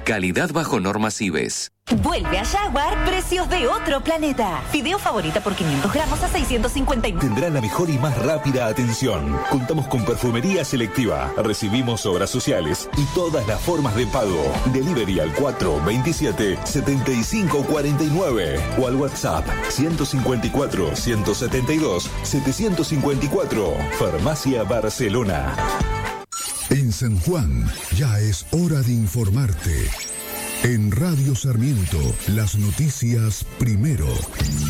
Calidad bajo normas IBES. Vuelve a Jaguar, precios de otro planeta. Fideo favorita por 500 gramos a 659. Tendrá la mejor y más rápida atención. Contamos con perfumería selectiva. Recibimos obras sociales y todas las formas de pago. Delivery al 427-7549 o al WhatsApp 154-172-754. Farmacia Barcelona. En San Juan ya es hora de informarte. En Radio Sarmiento, las noticias primero.